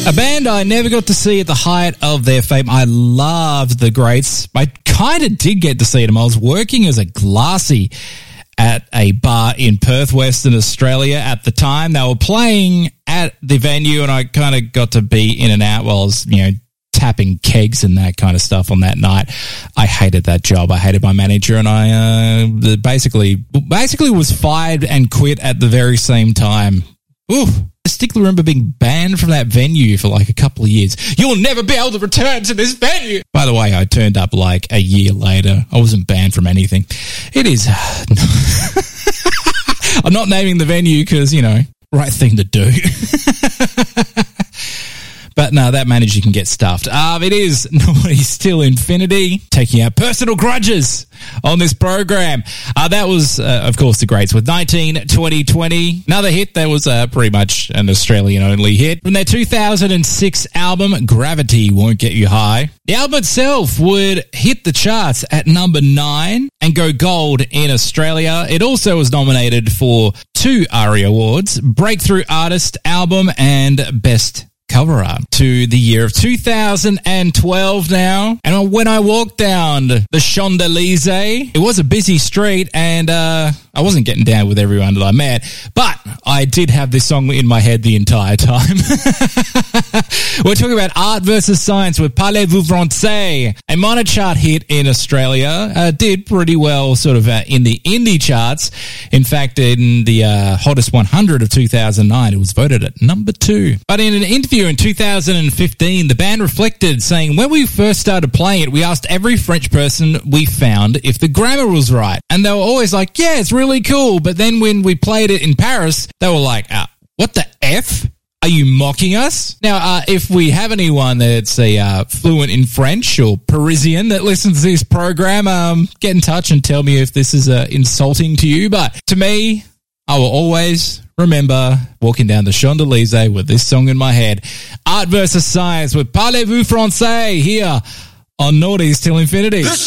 A band I never got to see at the height of their fame. I loved the Greats. I kind of did get to see them. I was working as a glassy at a bar in Perth, Western Australia at the time. They were playing at the venue and I kind of got to be in and out while I was, tapping kegs and that kind of stuff on that night. I hated that job. I hated my manager and I basically was fired and quit at the very same time. Ooh. I distinctly remember being banned from that venue for like a couple of years. You'll never be able to return to this venue. By the way, I turned up like a year later. I wasn't banned from anything. It is. I'm not naming the venue because, right thing to do. But no, that manager can get stuffed. It is Naughty's Till Infinity, taking out personal grudges on this program. That was, of course, the Greats with 19-20-20. Another hit that was pretty much an Australian-only hit. From their 2006 album, Gravity Won't Get You High. The album itself would hit the charts at number 9 and go gold in Australia. It also was nominated for 2 ARIA Awards, Breakthrough Artist Album and Best Cover art. To the year of 2012 now. And when I walked down the Champs-Élysées, it was a busy street and I wasn't getting down with everyone that I met, but I did have this song in my head the entire time. We're talking about Art versus Science with Parlez-vous Français, a minor chart hit in Australia. Did pretty well sort of in the indie charts. In fact, in the Hottest 100 of 2009, it was voted at number 2. But in an interview in 2015, the band reflected, saying, when we first started playing it, we asked every French person we found if the grammar was right. And they were always like, yeah, it's really cool. But then when we played it in Paris, they were like, what the F? Are you mocking us? Now, if we have anyone that's fluent in French or Parisian that listens to this program, get in touch and tell me if this is insulting to you. But to me, I will always remember walking down the Champs-Élysées with this song in my head. Art versus Science with Parlez-vous Français here on Naughty's Till Infinity.